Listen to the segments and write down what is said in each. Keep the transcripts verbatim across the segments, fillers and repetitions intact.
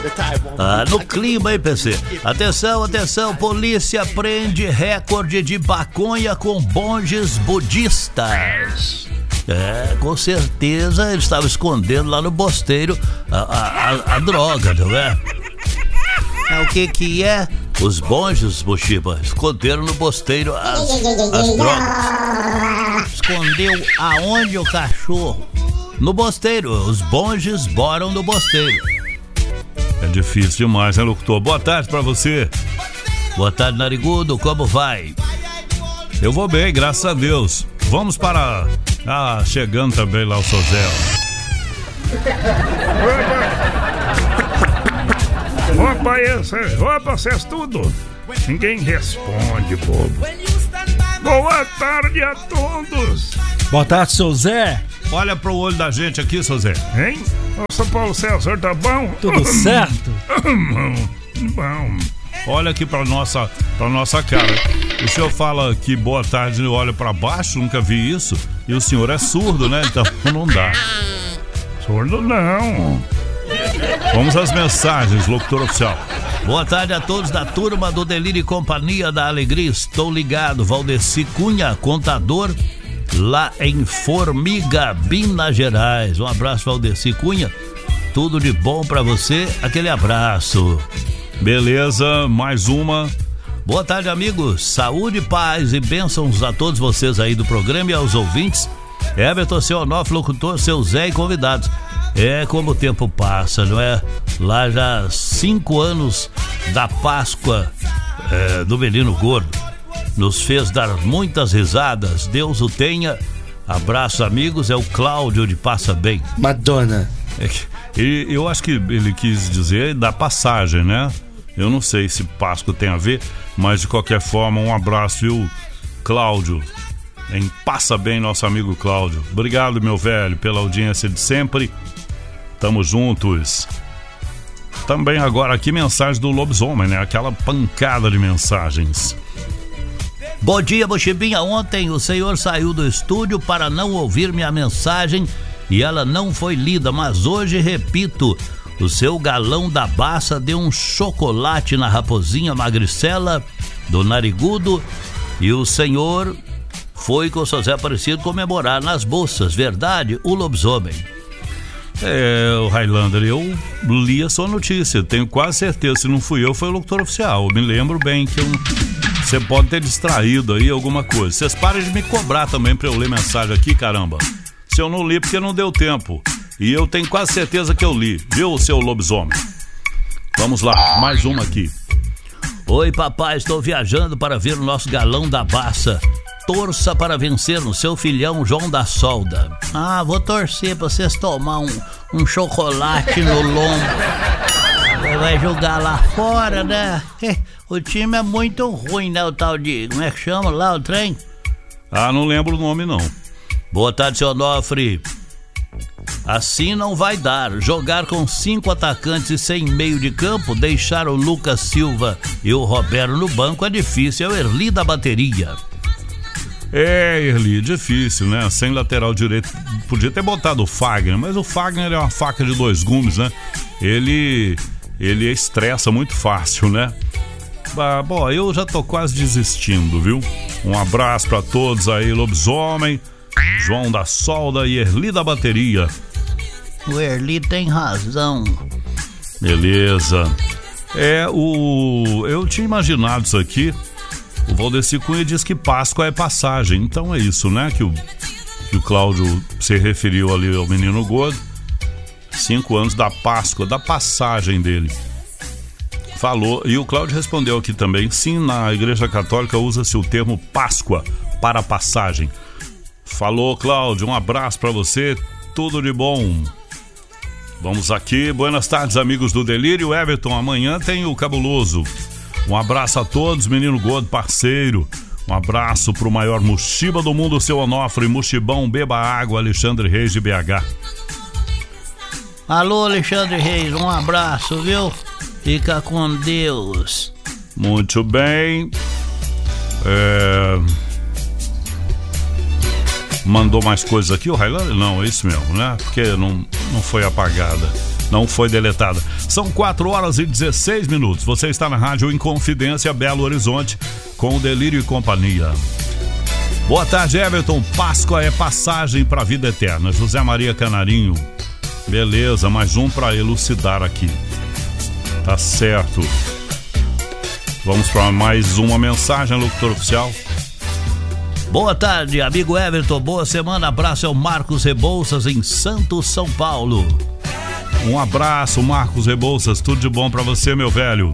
Ah, no clima, hein, P C? Atenção, atenção, polícia prende recorde de maconha com monges budistas. É, com certeza ele estava escondendo lá no mosteiro a, a, a, a droga, não é? É? O que que é? Os monges, Mochiba, esconderam no mosteiro as, as drogas. Escondeu aonde, o cachorro? No mosteiro, os monges moram no mosteiro. É difícil demais, né, locutor? Boa tarde pra você. Boa tarde, Narigudo, como vai? Eu vou bem, graças a Deus. Vamos para... Ah, chegando também lá o Sozé. Opa, esse, opa, vocês tudo. Ninguém responde, bobo. Boa tarde a todos. Boa tarde, seu Zé. Olha pro olho da gente aqui, seu Zé. Hein? Ô, São Paulo César, tá bom? Tudo certo? Bom. Olha aqui pra nossa, pra nossa cara. O senhor fala que boa tarde e olha pra baixo, nunca vi isso. E o senhor é surdo, né? Então não dá. Surdo não. Vamos às mensagens, locutor oficial. Boa tarde a todos da turma do Delírio e Companhia da Alegria. Estou ligado, Valdeci Cunha, contador, lá em Formiga, Minas Gerais. Um abraço, Valdeci Cunha. Tudo de bom pra você. Aquele abraço. Beleza, mais uma. Boa tarde, amigos. Saúde, paz e bênçãos a todos vocês aí do programa e aos ouvintes. Everton, seu Onofre, locutor, seu Zé e convidados. É como o tempo passa, não é? Lá já cinco anos da Páscoa é, do Menino Gordo. Nos fez dar muitas risadas. Deus o tenha. Abraço, amigos. É o Cláudio de Passa Bem. Madonna. É, e eu acho que ele quis dizer da passagem, né? Eu não sei se Páscoa tem a ver, mas de qualquer forma, um abraço, viu, Cláudio? Em Passa Bem, nosso amigo Cláudio. Obrigado, meu velho, pela audiência de sempre. Tamo juntos. Também agora aqui mensagem do Lobisomem, né? Aquela pancada de mensagens. Bom dia, Mochibinha. Ontem o senhor saiu do estúdio para não ouvir minha mensagem e ela não foi lida, mas hoje, repito, o seu galão da Baça deu um chocolate na raposinha magricela do Narigudo e o senhor foi com o seu Zé Aparecido comemorar nas bolsas, verdade, o Lobisomem? É, o Highlander, eu li a sua notícia, tenho quase certeza, se não fui eu, foi o locutor oficial. Eu me lembro bem que eu, você pode ter distraído aí alguma coisa. Vocês parem de me cobrar também pra eu ler mensagem aqui, caramba. Se eu não li, porque não deu tempo. E eu tenho quase certeza que eu li, viu, seu Lobisomem? Vamos lá, mais uma aqui. Oi, papai, estou viajando para ver o nosso galão da Baça. Torça para vencer no seu filhão João da Solda. Ah, vou torcer para vocês tomar um, um chocolate no lombo. Vai jogar lá fora, né? O time é muito ruim, né? O tal de... Como é que chama lá o trem? Ah, não lembro o nome, não. Boa tarde, seu Onofre. Assim não vai dar. Jogar com cinco atacantes e sem meio de campo, deixar o Lucas Silva e o Roberto no banco é difícil. É o Erli da bateria. É, Erli, difícil, né? Sem lateral direito. Podia ter botado o Fagner, mas o Fagner é uma faca de dois gumes, né? Ele, ele estressa muito fácil, né? Ah, bom, eu já tô quase desistindo, viu? Um abraço pra todos aí, Lobisomem, João da Solda e Erli da bateria. O Erli tem razão. Beleza. É, o... Eu tinha imaginado isso aqui. O Valdeci Cunha diz que Páscoa é passagem. Então é isso, né? Que o, que o Cláudio se referiu ali ao Menino Gordo. Cinco anos da Páscoa, da passagem dele. Falou, e o Cláudio respondeu aqui também. Sim, na Igreja Católica usa-se o termo Páscoa para passagem. Falou, Cláudio, um abraço pra você. Tudo de bom. Vamos aqui, buenas tardes, amigos do Delírio. Everton, amanhã tem o Cabuloso. Um abraço a todos, Menino Gordo, parceiro. Um abraço pro maior Mochiba do mundo, seu Onofre. Mochibão, beba água, Alexandre Reis de B H. Alô, Alexandre Reis, um abraço, viu? Fica com Deus. Muito bem. É... Mandou mais coisas aqui, o Highlander? Não, é isso mesmo, né? Porque não, não foi apagada. não foi deletada. São quatro horas e dezesseis minutos. Você está na Rádio Inconfidência, Belo Horizonte, com o Delírio e Companhia. Boa tarde, Everton. Páscoa é passagem para a vida eterna. José Maria Canarinho. Beleza, mais um para elucidar aqui. Tá certo. Vamos para mais uma mensagem, locutor oficial. Boa tarde, amigo Everton. Boa semana. Abraço ao Marcos Rebouças, em Santos, São Paulo. Um abraço, Marcos Rebouças. Tudo de bom para você, meu velho.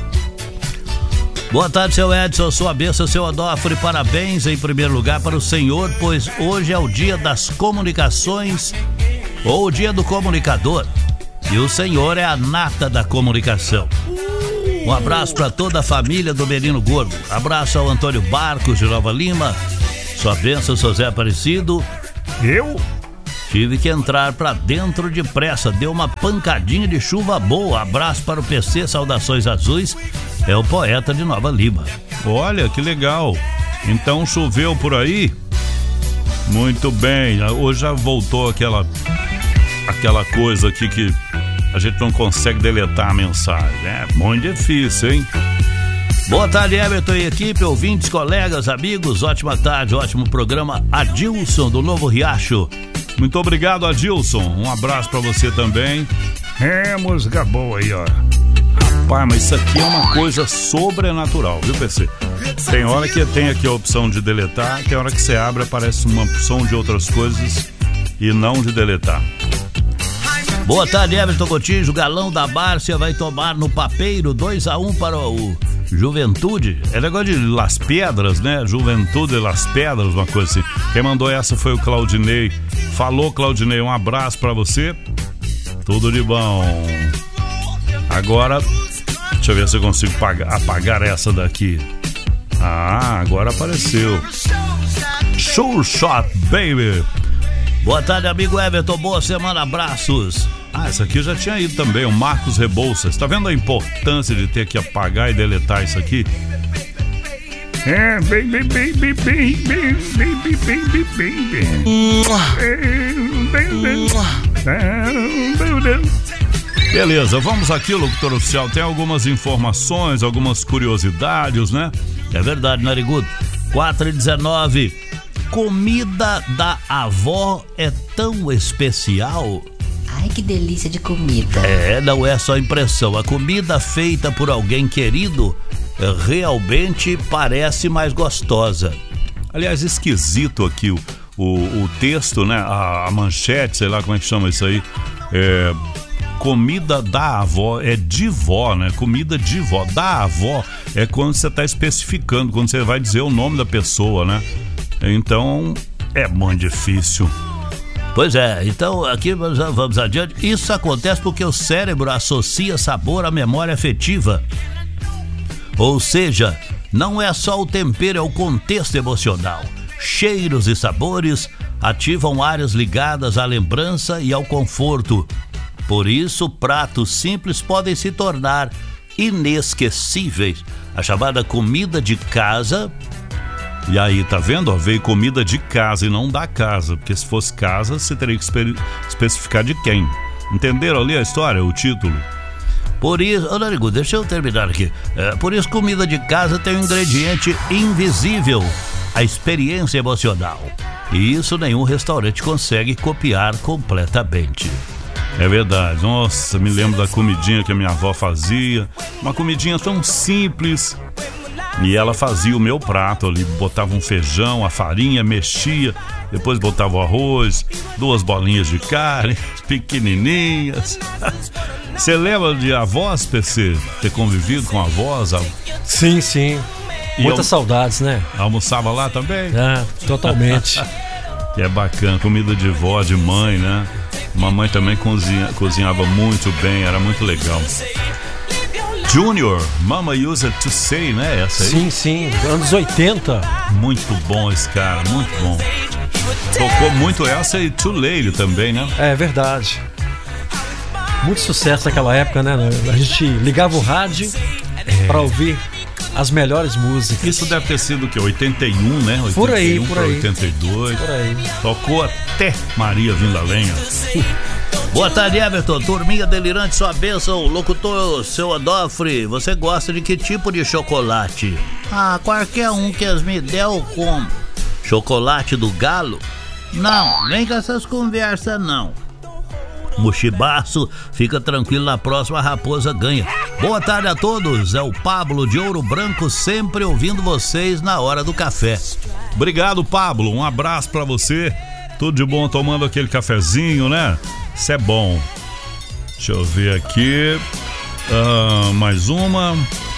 Boa tarde, seu Edson, sua bênção, seu Adolfo, parabéns em primeiro lugar para o senhor, pois hoje é o dia das comunicações, ou o dia do comunicador, e o senhor é a nata da comunicação. Um abraço para toda a família do Menino Gordo, abraço ao Antônio Barcos de Nova Lima, sua bênção, seu Zé Aparecido. Eu? Tive que entrar pra dentro depressa, deu uma pancadinha de chuva boa. Abraço para o P C, saudações azuis, é o poeta de Nova Lima. Olha, que legal. Então choveu por aí? Muito bem, hoje já voltou aquela, aquela coisa aqui que a gente não consegue deletar a mensagem. É muito difícil, hein? Boa tarde, Everton e equipe, ouvintes, colegas, amigos, ótima tarde, ótimo programa. Adilson, do Novo Riacho. Muito obrigado, Adilson. Um abraço pra você também. É, música boa aí, ó. Rapaz, mas isso aqui é uma coisa sobrenatural, viu, P C? Tem hora que tem aqui a opção de deletar, tem hora que você abre, aparece uma opção de outras coisas e não de deletar. Boa tarde, Everton Cotijo, galão da Bárcia vai tomar no papeiro dois a um para o Juventude. É negócio de Las Pedras, né? Juventude de Las Pedras, uma coisa assim. Quem mandou essa foi o Claudinei. Falou, Claudinei, um abraço pra você. Tudo de bom. Agora, deixa eu ver se eu consigo pagar, apagar essa daqui. Ah, agora apareceu. Sure Shot, baby. Boa tarde, amigo Everton, boa semana, abraços. Ah, essa aqui eu já tinha ido também, o Marcos Rebouças. Tá vendo a importância de ter que apagar e deletar isso aqui? É, bem, bem, bem, bem, bem, bem, bem, bem, bem, bem, bem. Beleza, vamos aqui, locutor oficial. Tem algumas informações, algumas curiosidades, né? É verdade, Narigudo. quatro e dezenove. Comida da avó é tão especial. Ai, que delícia de comida. É, não é só impressão. A comida feita por alguém querido realmente parece mais gostosa. Aliás, esquisito aqui o, o, o texto, né? A, a manchete, sei lá como é que chama isso aí. É, comida da avó, é de vó, né? Comida de vó. Da avó é quando você está especificando, quando você vai dizer o nome da pessoa, né? Então, é muito difícil. Pois é, então aqui vamos, vamos adiante. Isso acontece porque o cérebro associa sabor à memória afetiva. Ou seja, não é só o tempero, é o contexto emocional. Cheiros e sabores ativam áreas ligadas à lembrança e ao conforto. Por isso, pratos simples podem se tornar inesquecíveis. A chamada comida de casa. E aí, tá vendo? Ó, veio comida de casa e não da casa, porque se fosse casa, você teria que espe- especificar de quem. Entenderam ali a história, o título? Por isso, ô Narigo, deixa eu terminar aqui. É, por isso, comida de casa tem um ingrediente invisível, a experiência emocional. E isso nenhum restaurante consegue copiar completamente. É verdade. Nossa, me lembro da comidinha que a minha avó fazia. Uma comidinha tão simples. E ela fazia o meu prato ali, botava um feijão, a farinha, mexia, depois botava o arroz, duas bolinhas de carne, pequenininhas. Você lembra de avós, P C? Ter convivido com avós? Sim, sim. E muitas al... saudades, né? Almoçava lá também? É, totalmente. É bacana, comida de vó, de mãe, né? Mamãe também cozinha, cozinhava muito bem, era muito legal. Junior, Mama Use It To Say, né? Essa aí? Sim, sim, anos oitenta. Muito bom esse cara, muito bom. Tocou muito essa e Too Late também, né? É verdade. Muito sucesso naquela época, né? A gente ligava o rádio é. pra ouvir as melhores músicas. Isso deve ter sido o quê? oitenta e um, né? oitenta e um por aí, por aí. oitenta e dois. Por aí. Tocou até Maria Vinda Lenha. Boa tarde, Everton. Turminha delirante, sua bênção. Locutor, seu Adolfre, você gosta de que tipo de chocolate? Ah, qualquer um que as me der eu como. Chocolate do galo? Não, vem com essas conversas não. Mochibaço, fica tranquilo, na próxima a raposa ganha. Boa tarde a todos, é o Pablo de Ouro Branco, sempre ouvindo vocês na hora do café. Obrigado, Pablo, um abraço pra você. Tudo de bom, tomando aquele cafezinho, né? Isso é bom. Deixa eu ver aqui. Uh, mais uma.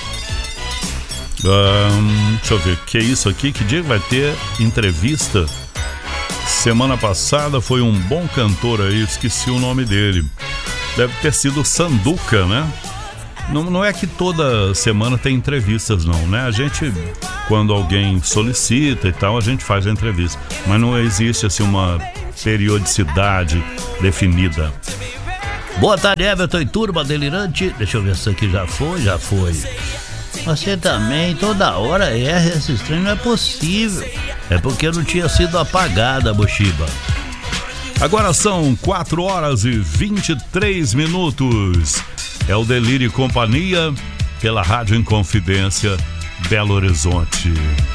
Uh, deixa eu ver, que é isso aqui? Que dia vai ter entrevista? Semana passada foi um bom cantor aí, esqueci o nome dele. Deve ter sido Sanduca, né? Não, não é que toda semana tem entrevistas não, né? A gente, quando alguém solicita e tal, a gente faz a entrevista. Mas não existe assim uma periodicidade definida. Boa tarde, Everton e turma delirante. Deixa eu ver se aqui já foi, já foi. Você também, toda hora erra esse trem, não é possível. É porque não tinha sido apagada, Mochiba. Agora são quatro horas e vinte e três minutos. É o Delírio e Companhia pela Rádio Inconfidência, Belo Horizonte.